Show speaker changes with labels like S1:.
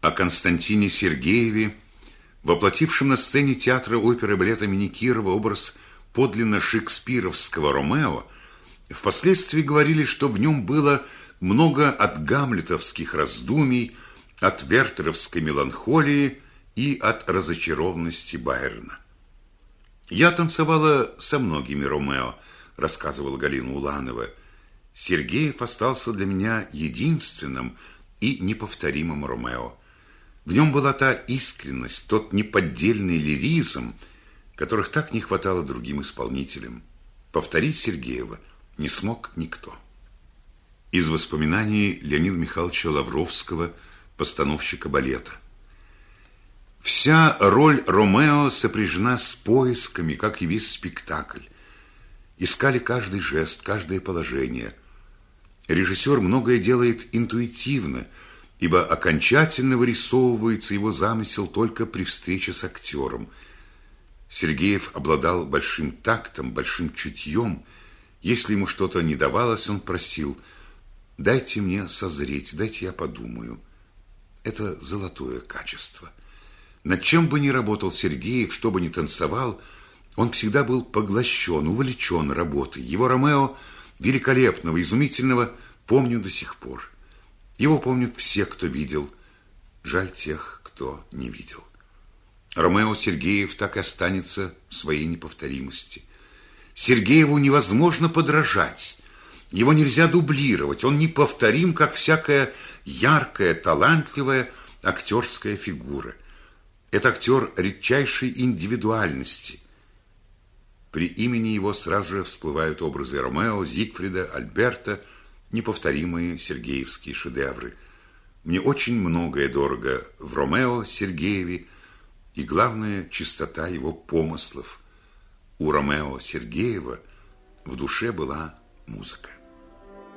S1: о Константине Сергееве, воплотившем на сцене театра оперы и балета имени Кирова образ подлинно шекспировского Ромео, впоследствии говорили, что в нем было много от гамлетовских раздумий, от вертеровской меланхолии и от разочарованности Байрона. «Я танцевала со многими Ромео», рассказывала Галина Уланова. «Сергеев остался для меня единственным и неповторимым Ромео. В нем была та искренность, тот неподдельный лиризм, которых так не хватало другим исполнителям. Повторить Сергеева не смог никто». Из воспоминаний Леонида Михайловича Лавровского, постановщика балета. «Вся роль Ромео сопряжена с поисками, как и весь спектакль. Искали каждый жест, каждое положение. Режиссер многое делает интуитивно, ибо окончательно вырисовывается его замысел только при встрече с актером. Сергеев обладал большим тактом, большим чутьем. Если ему что-то не давалось, он просил: «Дайте мне созреть, дайте я подумаю». Это золотое качество. Над чем бы ни работал Сергеев, что бы ни танцевал, он всегда был поглощен, увлечен работой. Его Ромео, великолепного, изумительного, помню до сих пор. Его помнят все, кто видел. Жаль тех, кто не видел. Ромео Сергеев так и останется в своей неповторимости. Сергееву невозможно подражать. Его нельзя дублировать. Он неповторим, как всякая яркая, талантливая актерская фигура. Это актер редчайшей индивидуальности. При имени его сразу же всплывают образы Ромео, Зигфрида, Альберта, неповторимые сергеевские шедевры. Мне очень многое дорого в Ромео Сергееве, и главное, чистота его помыслов. У Ромео Сергеева в душе была музыка.